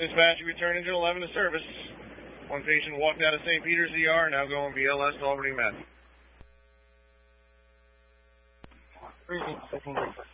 Dispatch, you return engine 11 to service. One patient walked out of St. Peter's ER, now going BLS to Albany Med. Greetings, second grade.